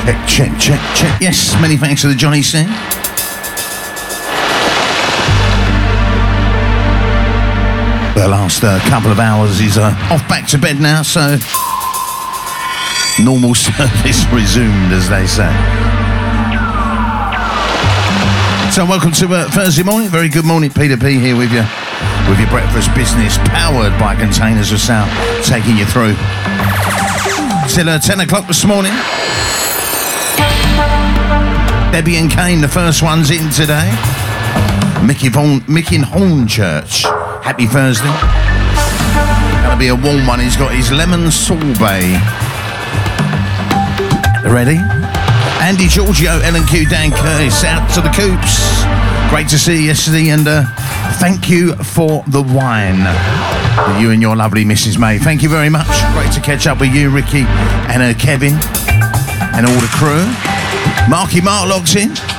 Check. Yes, many thanks to the Johnny Singh. The last couple of hours is off back to bed now, so normal service resumed, as they say. So welcome to Thursday morning. Very good morning, Peter P here with you, with your breakfast business powered by Containers of Sound, taking you through till 10 o'clock this morning. Debbie and Kane, the first ones in today. Mickey in Hornchurch. Happy Thursday. Gonna be a warm one. He's got his lemon sorbet. Ready? Andy Giorgio, L&Q, Dan Curtis, out to the Coops. Great to see you yesterday, and thank you for the wine. You and your lovely Mrs. May. Thank you very much. Great to catch up with you, Ricky, and Kevin, and all the crew. Marky Mark logs in.